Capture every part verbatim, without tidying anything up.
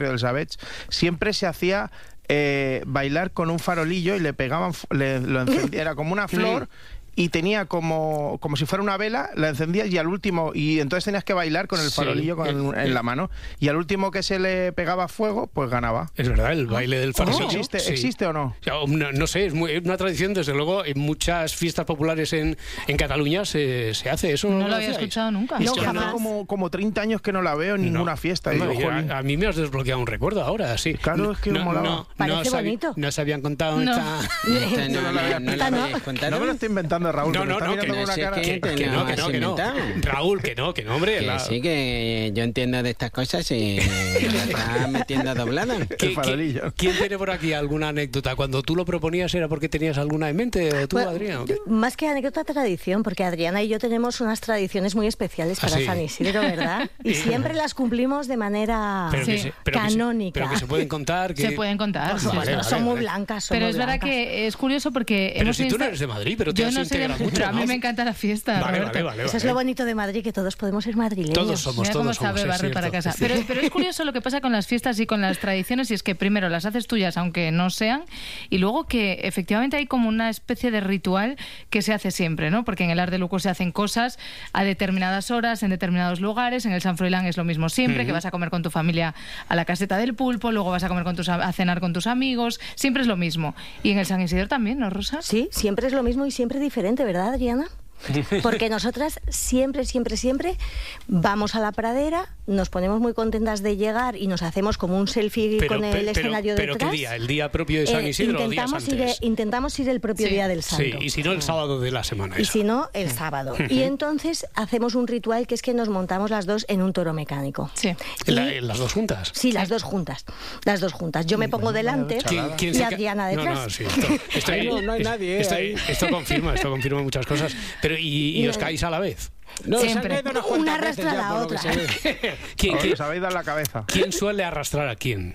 del Savage, siempre se hacía eh, bailar con un farolillo y le pegaban, le, lo encendía, era como una flor. Y tenía como, como si fuera una vela, la encendías y al último, y entonces tenías que bailar con el farolillo sí, con, el, en la mano, y al último que se le pegaba fuego, pues ganaba. Es verdad, el baile del farolillo. ¿Existe, sí. ¿Existe o no? No, no sé, es, muy, es una tradición, desde luego, en muchas fiestas populares en, en Cataluña se, se hace eso. No, no lo había escuchado nunca. No, que hace como, como treinta años que no la veo en ninguna no, fiesta. No, digo, a, a mí me has desbloqueado un recuerdo ahora, sí. Claro, no, es que no, molaba. No, Parece no bonito. No se habían contado no. esta... esta no, no, la, no, la no, no me lo estoy inventando, Raúl. No, no, no. Que no, una sé cara. Que, que, que, no, que no, que no. Raúl, que no, que no, hombre. Que la... sí, que yo entiendo de estas cosas y me está metiendo doblada. El farolillo. ¿Quién tiene por aquí alguna anécdota? Cuando tú lo proponías, ¿era porque tenías alguna en mente? ¿O tú, bueno, Adrián? Más que anécdota, tradición, porque Adriana y yo tenemos unas tradiciones muy especiales para ¿Ah, sí? San Isidro, ¿verdad? Y siempre las cumplimos de manera pero sí. se, pero canónica. Que se, pero que se pueden contar. Que... Se pueden contar. Por supuesto, vale, vale, son vale. muy blancas. Son pero muy es blancas. verdad que es curioso porque... Pero hemos si tú no insta... eres de Madrid, pero te yo has no soy de... mucho. Pero a mí ¿no? me encanta la fiesta, vale, Roberto. Vale, vale, Eso vale. es lo bonito de Madrid, que todos podemos ser madrileños. Todos somos, Mira todos cómo somos, sabe barrer para casa. Pero, pero es curioso lo que pasa con las fiestas y con las tradiciones, y es que primero las haces tuyas, aunque no sean, y luego que efectivamente hay como una especie de ritual que se hace siempre, ¿no? Porque en el Arc de Luco se hacen cosas a determinadas horas, en determinados lugares, en el San Froilán es lo mismo siempre, uh-huh. que vas a comer con tu familia a la caseta del pulpo, luego vas a comer con tus a cenar con tus amigos, siempre es lo mismo. Y en el San Isidro también, ¿no, Rosa? Sí, siempre es lo mismo y siempre diferente, ¿verdad, Adriana? Porque nosotras siempre, siempre, siempre vamos a la pradera, nos ponemos muy contentas de llegar y nos hacemos como un selfie pero, con el pero, escenario pero, detrás. ¿Pero qué día? ¿El día propio de San eh, Isidro intentamos o días antes? Ir, intentamos ir el propio sí. día del Santo. Sí, y si no, el sábado de la semana. Y eso. si no, el sábado. Y entonces hacemos un ritual que es que nos montamos las dos en un toro mecánico. Sí. Y, ¿La, ¿Las dos juntas? Sí, las dos juntas. Las dos juntas. Yo me pongo delante ¿Quién, quién y Adriana detrás. No, no, sí, esto, esto, ahí no, no hay nadie. Esto, ahí. esto confirma, esto confirma muchas cosas. Pero ¿y, y os caéis a la vez? No, siempre. Una arrastra a la otra. ¿Quién, quién, os habéis dado la cabeza? ¿Quién suele arrastrar a quién?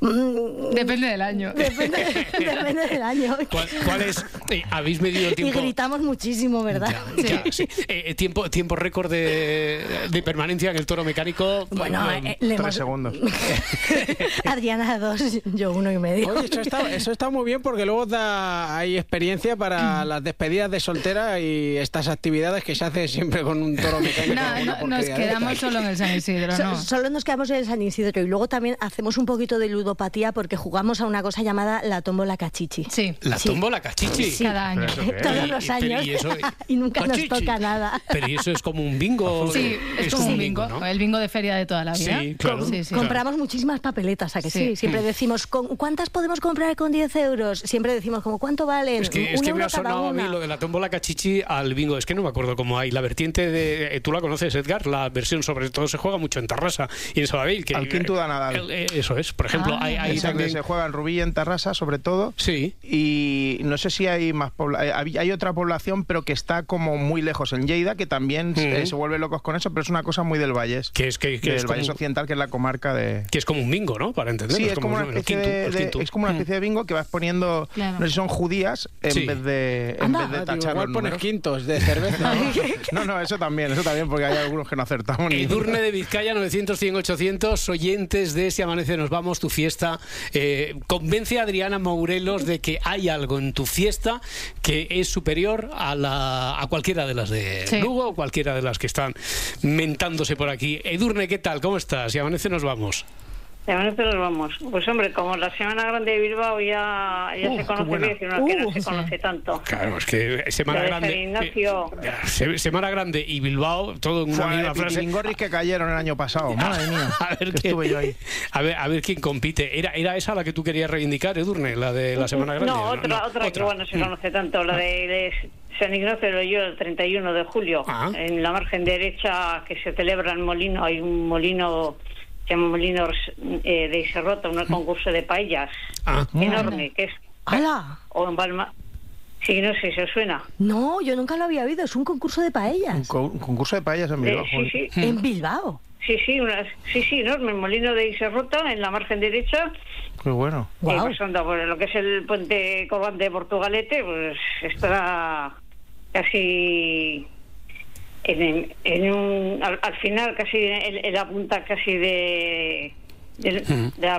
Depende del año. Depende, depende del año. ¿Cuál, cuál es? Eh, ¿Habéis medido el tiempo? Y gritamos muchísimo, ¿verdad? Ya, ya, sí. eh, tiempo, tiempo récord de, de permanencia en el toro mecánico. Bueno, eh, eh, le tres hemos... segundos. Adriana dos, yo uno y medio. Oye, eso está, eso está muy bien porque luego da, hay experiencia para las despedidas de soltera y estas actividades que se hace siempre con un toro mecánico. No, no, nos quedamos solo en el San Isidro, so, ¿no? Solo nos quedamos en el San Isidro y luego también hacemos un poquito de ludopatía porque jugamos a una cosa llamada la tómbola cachichi. Sí. ¿La sí. tómbola cachichi? Sí. Cada año. Todos los años. Y, eso, y nunca cachichi. nos toca nada. Pero ¿y eso es como un bingo? Sí, es, es como un bingo, ¿no? El bingo de feria de toda la vida. Sí, claro. Sí, sí. Compramos muchísimas papeletas, ¿a que sí? sí? Siempre decimos, ¿cuántas podemos comprar con diez euros? Siempre decimos, como ¿cuánto valen? Es que, un es que me ha cada sonado una. a mí lo de la tómbola cachichi al bingo. Es que no me acuerdo cómo hay. La vertiente de... Eh, tú la conoces, Edgar, la versión sobre todo se juega mucho en Tarrasa y en Sabadell. Que, al quinto da Nadal. Eh, eso es, por ejemplo. Ah, hay, hay es también... que se juega en Rubí y en Tarrasa, sobre todo. Sí. Y no sé si hay más pobla... hay otra población, pero que está como muy lejos en Lleida, que también uh-huh. eh, se vuelve locos con eso, pero es una cosa muy del Valles. Que es que, que del es Valles como... Occidental, que es la comarca de... Que es como un bingo, ¿no? Para entender. Sí, es, es como, como una especie, quinto, de, de, es como una especie de bingo que vas poniendo, claro. no sé si son judías, en sí. vez de, en vez de tachar igual los pones números. quintos de cerveza. No, no, eso también, eso también, porque hay algunos que no acertamos. Edurne de Vizcaya, novecientos, cien, ochocientos, oyentes de Si Amanece Nos Vamos, tu fiesta. Eh, convence a Adriana Mourelos de que hay algo en tu fiesta que es superior a, la, a cualquiera de las de sí. Lugo o cualquiera de las que están mentándose por aquí. Edurne, ¿qué tal? ¿Cómo estás? Si Amanece Nos Vamos. Si Amanece Nos Vamos. Pues hombre, como la Semana Grande de Bilbao ya, ya uh, se conoce bien, sino uh, que no se conoce tanto. Claro, es que Semana Grande... San Ignacio... Eh, Semana Grande y Bilbao, todo en una Fue misma frase. Los que cayeron el año pasado, madre mía. A ver, que estuve yo ahí. A ver, a ver quién compite. ¿Era, ¿Era esa la que tú querías reivindicar, Edurne, la de la Semana Grande? No, otra, no, otra, otra que bueno, se conoce tanto, la de... de San Ignacio de Loyola, el treinta y uno de julio, ah. en la margen derecha que se celebra en Molino, hay un molino, se llama Molino eh, de Iserrota, un concurso de paellas ah. enorme, que es... ¡Hala! O en Balma... Sí, no sé si os suena. No, yo nunca lo había oído, es un concurso de paellas. Un, co un concurso de paellas en Bilbao. Eh, sí, sí. ¿En Bilbao? Sí, sí, una, sí, sí, enorme, el Molino de Iserrota, en la margen derecha. Qué bueno. Wow. Y pasando por lo que es el puente Corban de Portugalete, pues está casi en, en un, al, al final, casi en, en la punta casi de, de, de la